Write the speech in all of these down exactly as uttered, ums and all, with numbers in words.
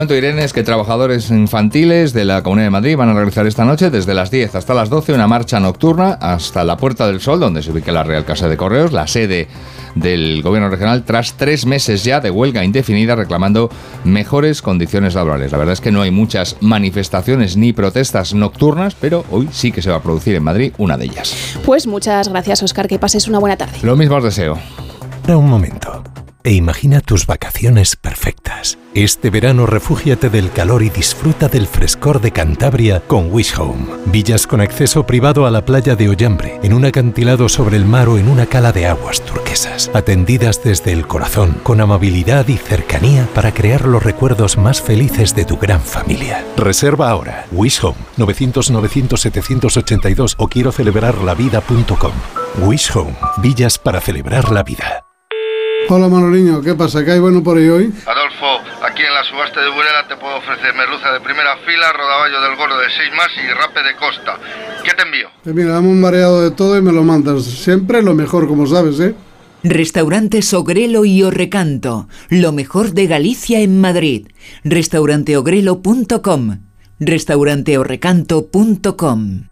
Irene, es que trabajadores infantiles de la Comunidad de Madrid van a realizar esta noche desde las diez hasta las doce una marcha nocturna hasta la Puerta del Sol, donde se ubica la Real Casa de Correos, la sede del Gobierno regional, tras tres meses ya de huelga indefinida reclamando mejores condiciones laborales. La verdad es que no hay muchas manifestaciones ni protestas nocturnas, pero hoy sí que se va a producir en Madrid una de ellas. Pues muchas gracias, Óscar, que pases una buena tarde. Lo mismo os deseo. Para un momento. E imagina tus vacaciones perfectas. Este verano refúgiate del calor y disfruta del frescor de Cantabria con Wish Home. Villas con acceso privado a la playa de Ollambre, en un acantilado sobre el mar o en una cala de aguas turquesas. Atendidas desde el corazón, con amabilidad y cercanía para crear los recuerdos más felices de tu gran familia. Reserva ahora. Wish Home, novecientos novecientos setecientos ochenta y dos o quiero celebrar la vida punto com. Wish Home, villas para celebrar la vida. Hola Manoliño, ¿qué pasa? ¿Qué hay bueno por ahí hoy? Adolfo, aquí en la subasta de Burela te puedo ofrecer merluza de primera fila, rodaballo del gordo de seis más y rape de costa. ¿Qué te envío? Pues mira, dame un mareado de todo y me lo mandas. Siempre lo mejor, como sabes, ¿eh? Restaurantes Ogrelo y Orrecanto, lo mejor de Galicia en Madrid. restaurante ogrelo punto com, restaurante orrecanto punto com.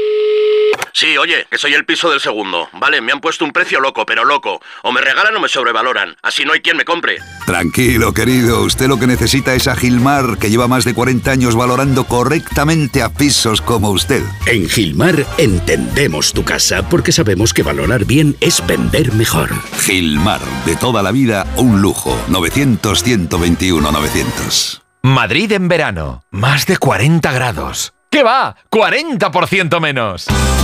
Sí, oye, que soy el piso del segundo. Vale, me han puesto un precio loco, pero loco. O me regalan o me sobrevaloran. Así no hay quien me compre. Tranquilo, querido. Usted lo que necesita es a Gilmar, que lleva más de cuarenta años valorando correctamente a pisos como usted. En Gilmar entendemos tu casa porque sabemos que valorar bien es vender mejor. Gilmar, de toda la vida, un lujo. novecientos, ciento veintiuno, novecientos. Madrid en verano. Más de cuarenta grados. ¿Qué va? ¡cuarenta por ciento menos!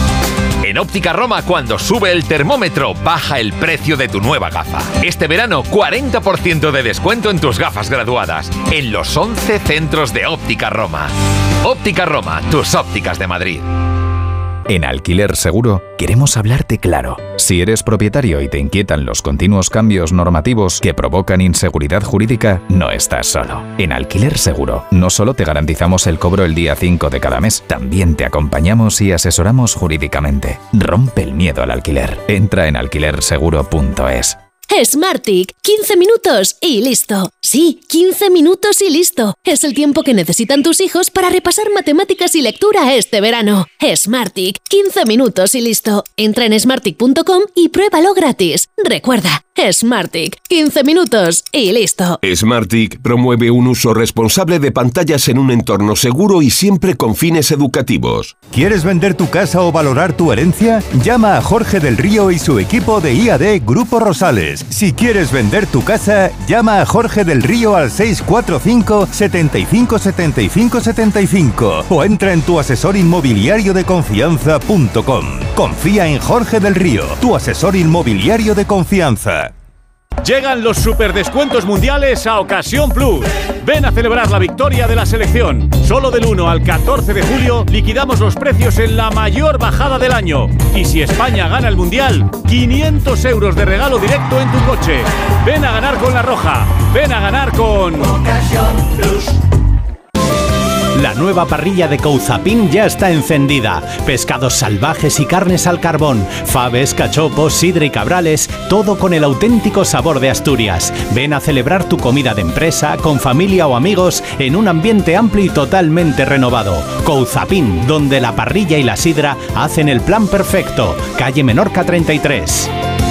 En Óptica Roma, cuando sube el termómetro, baja el precio de tu nueva gafa. Este verano, cuarenta por ciento de descuento en tus gafas graduadas, en los once centros de Óptica Roma. Óptica Roma, tus ópticas de Madrid. En Alquiler Seguro queremos hablarte claro. Si eres propietario y te inquietan los continuos cambios normativos que provocan inseguridad jurídica, no estás solo. En Alquiler Seguro no solo te garantizamos el cobro el día cinco de cada mes, también te acompañamos y asesoramos jurídicamente. Rompe el miedo al alquiler. Entra en alquiler seguro punto es. Smartick, quince minutos y listo. Sí, quince minutos y listo. Es el tiempo que necesitan tus hijos para repasar matemáticas y lectura este verano. Smartick, quince minutos y listo. Entra en smartick punto com y pruébalo gratis. Recuerda, Smartick, quince minutos y listo. Smartick promueve un uso responsable de pantallas en un entorno seguro y siempre con fines educativos. ¿Quieres vender tu casa o valorar tu herencia? Llama a Jorge del Río y su equipo de I A D Grupo Rosales. Si quieres vender tu casa, llama a Jorge del Río al seis cuatro cinco, setenta y cinco, setenta y cinco, setenta y cinco o entra en tu asesor inmobiliario de confianza punto com. Confía en Jorge del Río, tu asesor inmobiliario de confianza. Llegan los superdescuentos mundiales a Ocasión Plus. Ven a celebrar la victoria de la selección. Solo del uno al catorce de julio liquidamos los precios en la mayor bajada del año. Y si España gana el mundial, quinientos euros de regalo directo en tu coche. Ven a ganar con La Roja. Ven a ganar con Ocasión Plus. La nueva parrilla de Couzapin ya está encendida. Pescados salvajes y carnes al carbón, faves, cachopos, sidra y cabrales, todo con el auténtico sabor de Asturias. Ven a celebrar tu comida de empresa, con familia o amigos, en un ambiente amplio y totalmente renovado. Couzapin, donde la parrilla y la sidra hacen el plan perfecto. Calle Menorca treinta y tres.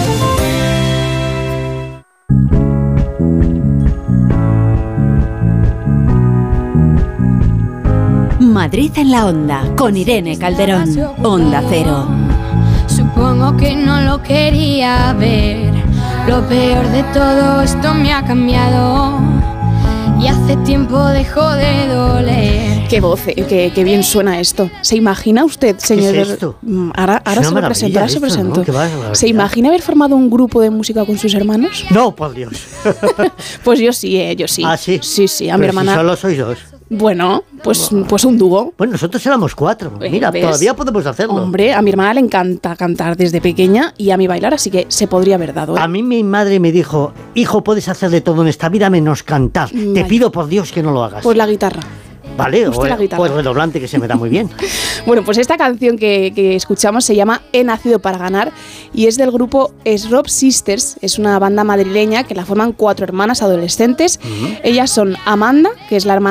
Madrid en la Onda, con Irene Calderón. Onda Cero. Supongo que no lo quería ver. Lo peor de todo esto me ha cambiado y hace tiempo dejó de doler. Qué voz, eh, qué, qué bien suena esto. ¿Se imagina usted, señor? ¿Qué es esto? Ahora, ahora se lo presento, ahora se presento. ¿No? ¿Se imagina haber formado un grupo de música con sus hermanos? No, por Dios. Pues yo sí, eh, yo sí. ¿Ah, sí? Sí, sí, a Pero mi hermana. Si solo sois dos. Bueno, pues, pues un dúo. Bueno, nosotros éramos cuatro. Mira, ¿ves? Todavía podemos hacerlo. Hombre, a mi hermana le encanta cantar desde pequeña y a mí bailar, así que se podría haber dado. ¿eh? A mí mi madre me dijo, hijo, puedes hacer de todo en esta vida menos cantar. Vale. Te pido por Dios que no lo hagas. Pues la guitarra. Vale, o el, o el redoblante, que se me da muy bien. Bueno, pues esta canción que, que escuchamos se llama He nacido para ganar y es del grupo Srop Sisters. Es una banda madrileña que la forman cuatro hermanas adolescentes. Uh-huh. Ellas son Amanda, que es la hermana